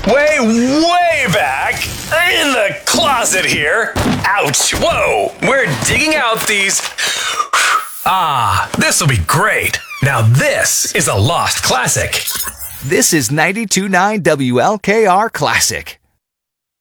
way back in the closet here. Ouch, whoa, we're digging out these. This'll be great. Now this is a lost classic. This is 92.9 WLKR Classic.